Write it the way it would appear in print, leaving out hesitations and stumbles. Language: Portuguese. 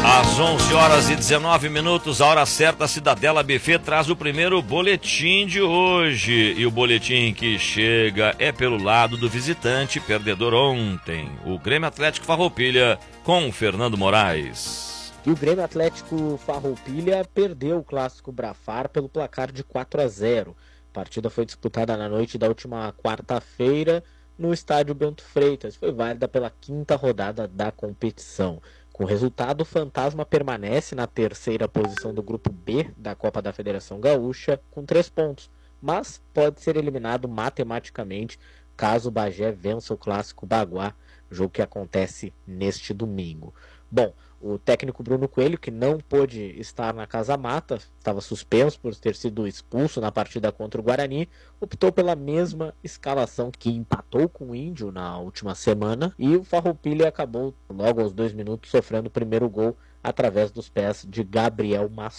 Às 11h19, a hora certa, a Cidadela Buffet traz o primeiro boletim de hoje. E o boletim que chega é pelo lado do visitante perdedor ontem, o Grêmio Atlético Farroupilha, com o Fernando Moraes. E o Grêmio Atlético Farroupilha perdeu o clássico Brafar pelo placar de 4-0. A partida foi disputada na noite da última quarta-feira no estádio Bento Freitas. Foi válida pela 5ª rodada da competição. Com o resultado, o Fantasma permanece na 3ª posição do grupo B da Copa da Federação Gaúcha com 3 pontos, mas pode ser eliminado matematicamente caso o Bagé vença o clássico Baguá, jogo que acontece neste domingo. Bom, o técnico Bruno Coelho, que não pôde estar na Casa Mata, estava suspenso por ter sido expulso na partida contra o Guarani, optou pela mesma escalação que empatou com o Índio na última semana, e o Farroupilha acabou logo aos 2 minutos sofrendo o primeiro gol através dos pés de Gabriel Masson.